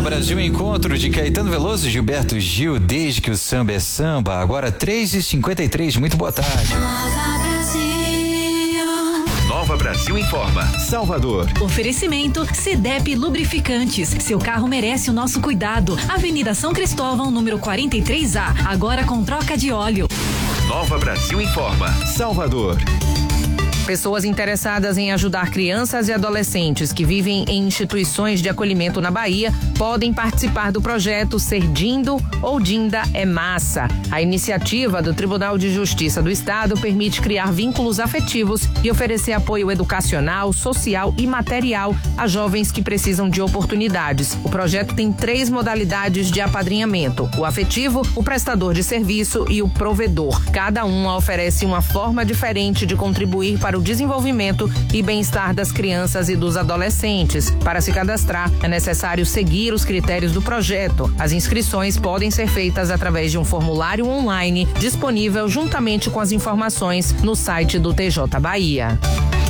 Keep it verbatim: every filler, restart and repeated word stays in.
Brasil Encontro de Caetano Veloso e Gilberto Gil, desde que o samba é samba. Agora três e cinquenta e três, muito boa tarde. Nova Brasil. Nova Brasil informa. Salvador. Oferecimento Cedep Lubrificantes. Seu carro merece o nosso cuidado. Avenida São Cristóvão, número quarenta e três A. Agora com troca de óleo. Nova Brasil informa. Salvador. Pessoas interessadas em ajudar crianças e adolescentes que vivem em instituições de acolhimento na Bahia podem participar do projeto Ser Dindo ou Dinda é Massa. A iniciativa do Tribunal de Justiça do Estado permite criar vínculos afetivos e oferecer apoio educacional, social e material a jovens que precisam de oportunidades. O projeto tem três modalidades de apadrinhamento: o afetivo, o prestador de serviço e o provedor. Cada uma oferece uma forma diferente de contribuir para o desenvolvimento e bem-estar das crianças e dos adolescentes. Para se cadastrar, é necessário seguir os critérios do projeto. As inscrições podem ser feitas através de um formulário online disponível juntamente com as informações no site do T J Bahia.